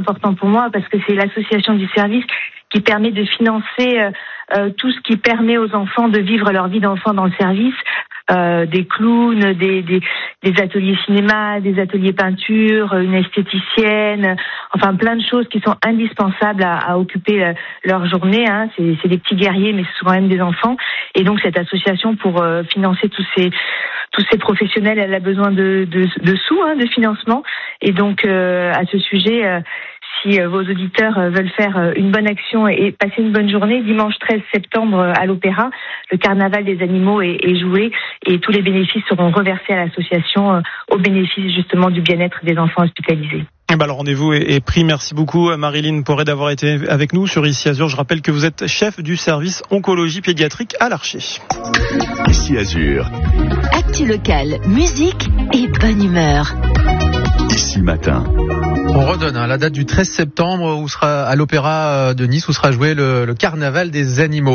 important pour moi parce que c'est l'association du service qui permet de financer tout ce qui permet aux enfants de vivre leur vie d'enfant dans le service. Des clowns, des ateliers cinéma, des ateliers peinture, une esthéticienne, enfin plein de choses qui sont indispensables à occuper leur journée. Hein. C'est des petits guerriers, mais ce sont quand même des enfants. Et donc cette association, pour financer tous ces professionnels, elle a besoin de sous, de financement. Et donc à ce sujet, si vos auditeurs veulent faire une bonne action et passer une bonne journée, dimanche 13 septembre à l'Opéra, le carnaval des animaux est joué et tous les bénéfices seront reversés à l'association au bénéfice justement du bien-être des enfants hospitalisés. Le rendez-vous est pris. Merci beaucoup Marilyn Porret d'avoir été avec nous sur Ici Azur. Je rappelle que vous êtes chef du service oncologie pédiatrique à l'Archer. Ici Azur. Actu local, musique et bonne humeur. Ici Matin. On redonne la date du 13 septembre où sera à l'Opéra de Nice où sera joué le carnaval des animaux.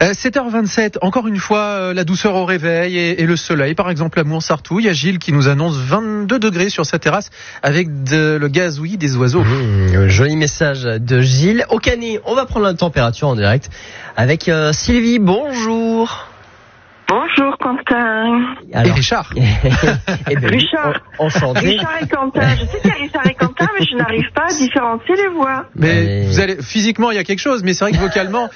7h27, encore une fois la douceur au réveil et le soleil. Par exemple à Mouansartou, il y a Gilles qui nous annonce 22 degrés sur sa terrasse avec le gazouillis des oiseaux. Joli message de Gilles. Au Canet, on va prendre la température en direct avec Sylvie. Bonjour. Bonjour Quentin. Alors, et Richard. Richard. Enchanté. Richard et Quentin. Je sais qu'il y a Richard et Quentin, mais je n'arrive pas à différencier les voix. Mais vous allez, physiquement, il y a quelque chose, mais c'est vrai que vocalement,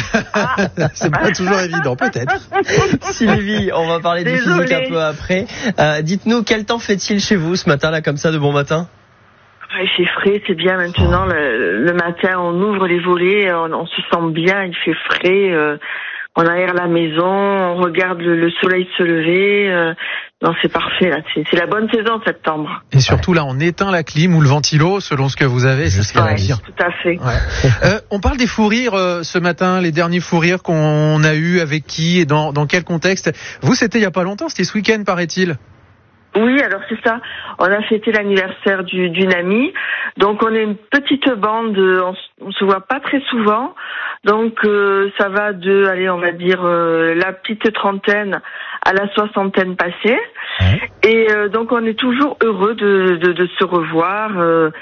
c'est pas toujours évident, peut-être. Sylvie, on va parler de physique un peu après. Dites-nous, quel temps fait-il chez vous ce matin, là, comme ça, de bon matin? Il fait frais, c'est bien maintenant. Le matin, on ouvre les volets, on se sent bien, il fait frais. On aère la maison, on regarde le soleil se lever. Non, c'est parfait, là. C'est la bonne saison, septembre. Et surtout, là, on éteint la clim ou le ventilo, selon ce que vous avez. C'est ce qu'il y a à dire. Tout à fait. Ouais. On parle des fous rires ce matin, les derniers fous rires qu'on a eus, avec qui et dans quel contexte. Vous, c'était il y a pas longtemps, c'était ce week-end, paraît-il. Oui, alors c'est ça. On a fêté l'anniversaire d'une amie. Donc on est une petite bande, on se voit pas très souvent. Donc ça va de, on va dire la petite trentaine à la soixantaine passée. Et donc on est toujours heureux de se revoir.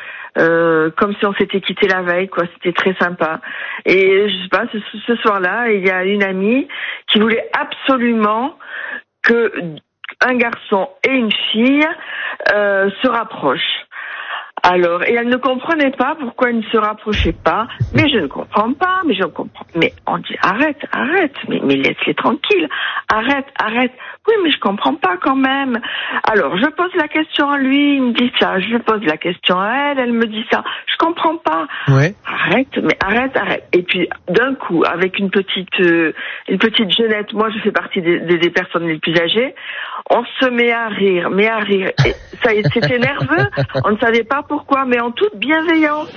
Comme si on s'était quitté la veille, quoi. C'était très sympa. Et je sais pas, ce soir-là, il y a une amie qui voulait absolument que un garçon et une fille se rapprochent. Alors, et elle ne comprenait pas pourquoi ils ne se rapprochaient pas. Mais je ne comprends pas, mais on dit arrête, mais laisse-les tranquilles. Arrête. Oui, mais je comprends pas quand même. Alors, je pose la question à lui, il me dit ça. Je pose la question à elle me dit ça. Je comprends pas. Ouais. Arrête. Et puis, d'un coup, avec une petite jeunette, moi je fais partie des personnes les plus âgées, on se met à rire. Et ça, c'était nerveux. On ne savait pas pourquoi, mais en toute bienveillance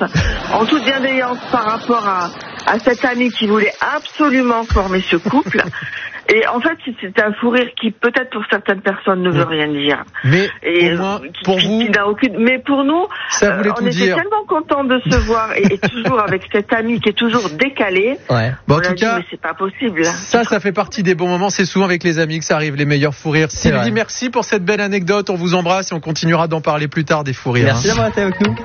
par rapport à cette amie qui voulait absolument former ce couple. Et en fait, c'est un fou rire qui, peut-être pour certaines personnes, ne veut rien dire. Mais au moins, pour vous, mais pour nous, on était tellement contents de se voir et toujours avec cette amie qui est toujours décalée. Ouais. Bon, en tout cas, mais c'est pas possible. Ça fait partie des bons moments. C'est souvent avec les amis que ça arrive, les meilleurs fous rires. Sylvie, merci pour cette belle anecdote. On vous embrasse et on continuera d'en parler plus tard des fous rires. Merci d'avoir été avec nous.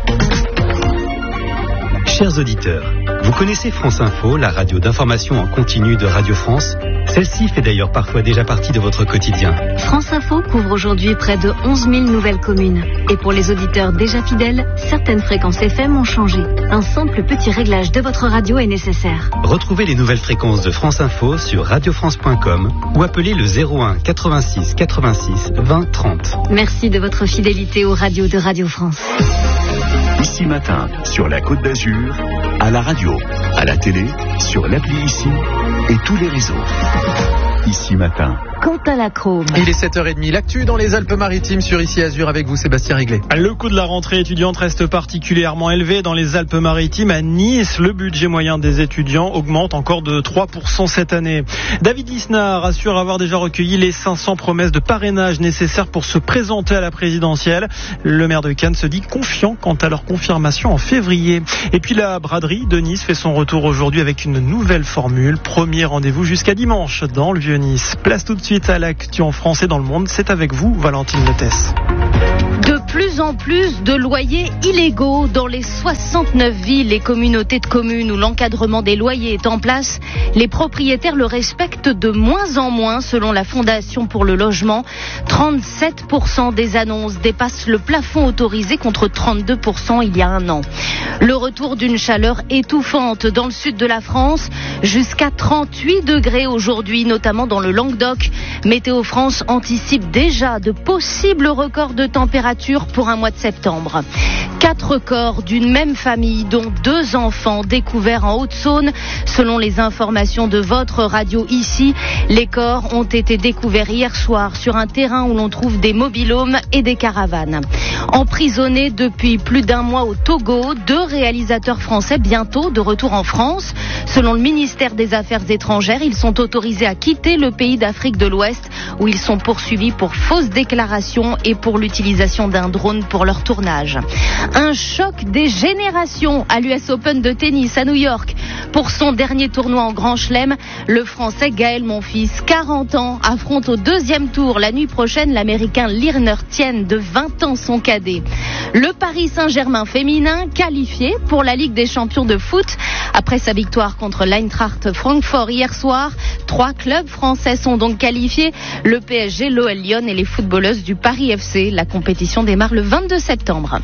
Chers auditeurs, vous connaissez France Info, la radio d'information en continu de Radio France? Celle-ci fait d'ailleurs parfois déjà partie de votre quotidien. France Info couvre aujourd'hui près de 11 000 nouvelles communes. Et pour les auditeurs déjà fidèles, certaines fréquences FM ont changé. Un simple petit réglage de votre radio est nécessaire. Retrouvez les nouvelles fréquences de France Info sur radiofrance.com ou appelez le 01 86 86 20 30. Merci de votre fidélité aux radios de Radio France. Ici Matin, sur la Côte d'Azur, à la radio, à la télé, sur l'appli Ici et tous les réseaux. Ici Matin. Quentin Lacrome. Il est 7h30. L'actu dans les Alpes-Maritimes sur Ici Azur avec vous, Sébastien Riglet. Le coût de la rentrée étudiante reste particulièrement élevé dans les Alpes-Maritimes. À Nice, le budget moyen des étudiants augmente encore de 3% cette année. David Lisnard assure avoir déjà recueilli les 500 promesses de parrainage nécessaires pour se présenter à la présidentielle. Le maire de Cannes se dit confiant quant à leur confirmation en février. Et puis la braderie de Nice fait son retour aujourd'hui avec une nouvelle formule. Premier rendez-vous jusqu'à dimanche dans le Vieux-Nice. Place tout de suite à l'actu en France et dans le monde. C'est avec vous, Valentine Lettès. De plus en plus de loyers illégaux dans les 69 villes et communautés de communes où l'encadrement des loyers est en place. Les propriétaires le respectent de moins en moins selon la Fondation pour le logement. 37% des annonces dépassent le plafond autorisé contre 32% il y a un an. Le retour d'une chaleur étouffante dans le sud de la France, jusqu'à 38 degrés aujourd'hui, notamment dans le Languedoc. Météo France anticipe déjà de possibles records de température pour un mois de septembre. 4 corps d'une même famille, dont 2 enfants découverts en Haute-Saône. Selon les informations de votre radio ici, les corps ont été découverts hier soir sur un terrain où l'on trouve des mobil-homes et des caravanes. Emprisonnés depuis plus d'un mois au Togo, 2 réalisateurs français bientôt de retour en France. Selon le ministère des Affaires étrangères, ils sont autorisés à quitter le pays d'Afrique de l'Ouest où ils sont poursuivis pour fausses déclarations et pour l'utilisation d'un drone pour leur tournage. Un choc des générations à l'US Open de tennis à New York. Pour son dernier tournoi en Grand Chelem, le Français Gaël Monfils, 40 ans, affronte au 2e tour la nuit prochaine l'Américain Lirner Tien de 20 ans, son cadet. Le Paris Saint-Germain féminin qualifié pour la Ligue des champions de foot. Après sa victoire contre l'Eintracht Francfort hier soir, 3 clubs français sont donc qualifiés. Le PSG, l'OL Lyon et les footballeuses du Paris FC. La compétition démarre le 22 septembre.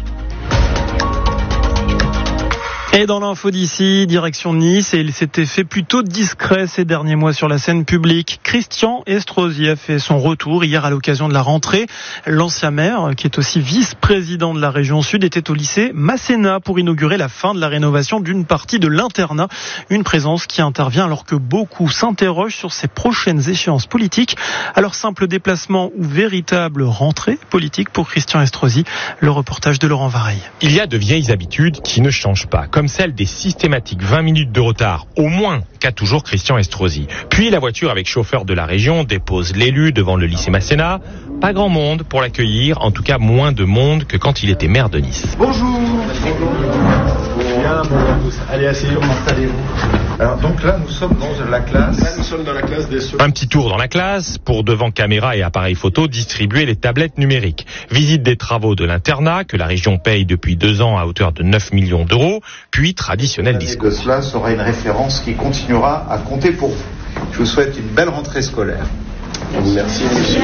Et dans l'info d'ici, direction Nice, et il s'était fait plutôt discret ces derniers mois sur la scène publique. Christian Estrosi a fait son retour hier à l'occasion de la rentrée. L'ancien maire, qui est aussi vice-président de la région Sud, était au lycée Masséna pour inaugurer la fin de la rénovation d'une partie de l'internat. Une présence qui intervient alors que beaucoup s'interrogent sur ses prochaines échéances politiques. Alors simple déplacement ou véritable rentrée politique pour Christian Estrosi. Le reportage de Laurent Vareille. Il y a de vieilles habitudes qui ne changent pas, comme celle des systématiques 20 minutes de retard, au moins, qu'a toujours Christian Estrosi. Puis la voiture avec chauffeur de la région dépose l'élu devant le lycée Masséna. Pas grand monde pour l'accueillir, en tout cas moins de monde que quand il était maire de Nice. Bonjour. Bien, bonjour à tous. Allez, asseyez-vous, installez-vous. Alors donc là, nous sommes dans la classe. Là, nous sommes dans la classe des... Un petit tour dans la classe pour, devant caméra et appareil photo, distribuer les tablettes numériques. Visite des travaux de l'internat que la région paye depuis 2 ans à hauteur de 9 millions d'euros, puis traditionnel discours. Cela sera une référence qui continuera à compter pour vous. Je vous souhaite une belle rentrée scolaire. Merci, monsieur.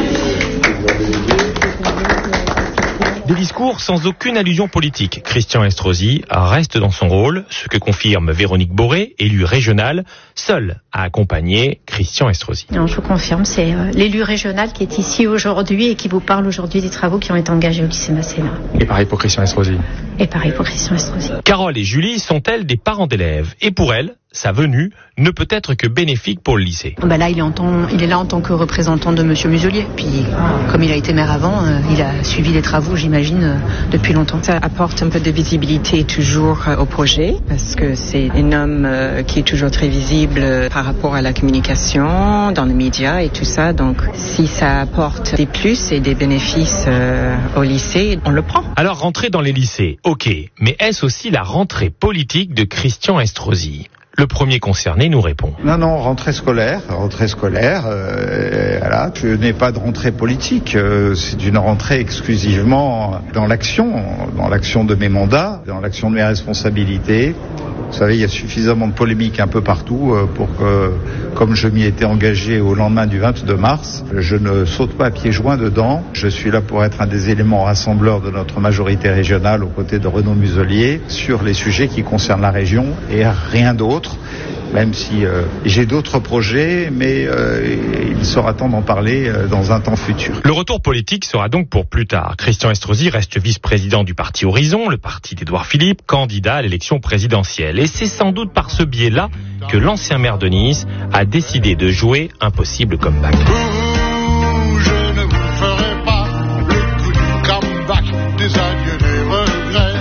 Des discours sans aucune allusion politique. Christian Estrosi reste dans son rôle, ce que confirme Véronique Boré, élue régionale, seule à accompagner Christian Estrosi. Non, je vous confirme, c'est l'élu régional qui est ici aujourd'hui et qui vous parle aujourd'hui des travaux qui ont été engagés au lycée Masséna. Et pareil pour Christian Estrosi. Et pareil pour Christian Estrosi. Carole et Julie sont-elles des parents d'élèves? Et pour elles, sa venue ne peut être que bénéfique pour le lycée. Là, il est là en tant que représentant de Monsieur Muselier. Puis, comme il a été maire avant, il a suivi les travaux, j'imagine, depuis longtemps. Ça apporte un peu de visibilité toujours au projet, parce que c'est un homme qui est toujours très visible par rapport à la communication, dans les médias et tout ça. Donc, si ça apporte des plus et des bénéfices au lycée, on le prend. Alors, rentrer dans les lycées, ok. Mais est-ce aussi la rentrée politique de Christian Estrosi? Le premier concerné nous répond. Non, rentrée scolaire. Voilà, je n'ai pas de rentrée politique. C'est une rentrée exclusivement dans l'action de mes mandats, dans l'action de mes responsabilités. Vous savez, il y a suffisamment de polémiques un peu partout pour que, comme je m'y étais engagé au lendemain du 22 mars, je ne saute pas à pieds joints dedans. Je suis là pour être un des éléments rassembleurs de notre majorité régionale aux côtés de Renaud Muselier sur les sujets qui concernent la région et rien d'autre. Même si j'ai d'autres projets, mais il sera temps d'en parler dans un temps futur. Le retour politique sera donc pour plus tard. Christian Estrosi reste vice-président du parti Horizon, le parti d'Édouard Philippe, candidat à l'élection présidentielle. Et c'est sans doute par ce biais-là que l'ancien maire de Nice a décidé de jouer un possible comeback. Je ne vous ferai pas le coup du comeback, des adieux, des regrets.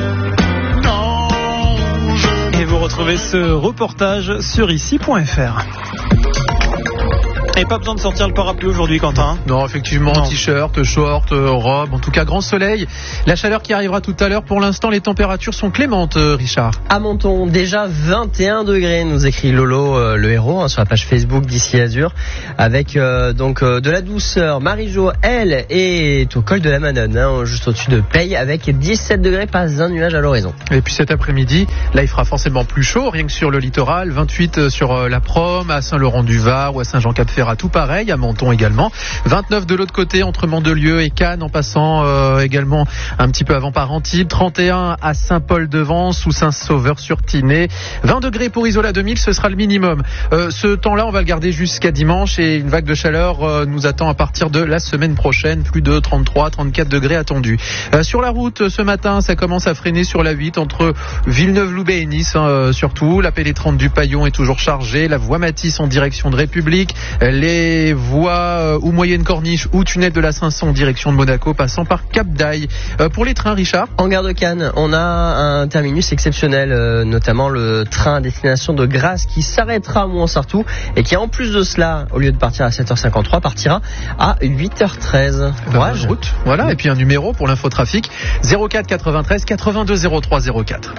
Et vous retrouvez ce reportage sur ici.fr. Et pas besoin de sortir le parapluie aujourd'hui, Quentin. Non, effectivement, t-shirt, short, robe, en tout cas grand soleil. La chaleur qui arrivera tout à l'heure. Pour l'instant, les températures sont clémentes, Richard. À Menton, déjà 21 degrés, nous écrit Lolo, le héros, sur la page Facebook d'Ici Azur, avec de la douceur. Marie-Jo, elle, est au col de la Madone, juste au-dessus de Peille, avec 17 degrés, pas un nuage à l'horizon. Et puis cet après-midi, là, il fera forcément plus chaud, rien que sur le littoral. 28 sur la Prom, à Saint-Laurent-du-Var ou à Saint-Jean-Cap-Ferrat, tout pareil, à Menton également. 29 de l'autre côté, entre Mandelieu et Cannes, en passant également un petit peu avant par Antibes. 31 à Saint-Paul-de-Vence ou Saint-Sauveur-sur-Tinée. 20 degrés pour Isola 2000, ce sera le minimum. Ce temps-là, on va le garder jusqu'à dimanche et une vague de chaleur nous attend à partir de la semaine prochaine. Plus de 33, 34 degrés attendus. Sur la route, ce matin, ça commence à freiner sur la 8 entre Villeneuve-Loubet et Nice, surtout. La pénétrante du Paillon est toujours chargée. La voie Matisse en direction de République. Les voies ou moyenne corniche ou tunnel de la 500 en direction de Monaco, passant par Cap d'Aille. Pour les trains, Richard, en gare de Cannes, on a un terminus exceptionnel, notamment le train à destination de Grasse qui s'arrêtera à Mouansartou et qui, en plus de cela, au lieu de partir à 7h53, partira à 8h13. Courage. Route, voilà. Et puis un numéro pour l'infotrafic, 04 93 82 03 04.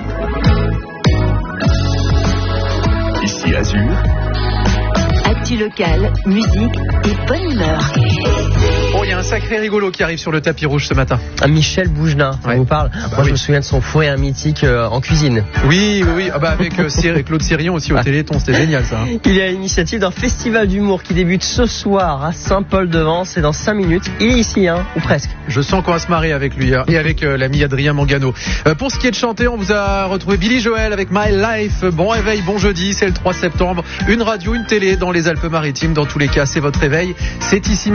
Ici Azur. Actu local, musique et bonne humeur. Oh, il y a un sacré rigolo qui arrive sur le tapis rouge ce matin. Michel Bougenat, ça vous parle? Moi, je me souviens de son fou rire mythique en cuisine. Oui. Avec Claude Sirion aussi au Téléthon, c'était génial ça. Il est à l'initiative d'un festival d'humour qui débute ce soir à Saint-Paul-de-Vence et dans 5 minutes. Il est ici, ou presque. Je sens qu'on va se marrer avec lui et avec l'ami Adrien Mangano. Pour ce qui est de chanter, on vous a retrouvé Billy Joel avec My Life. Bon réveil, bon jeudi, c'est le 3 septembre. Une radio, une télé dans les Alpes-Maritimes. Dans tous les cas, c'est votre réveil. C'est ici.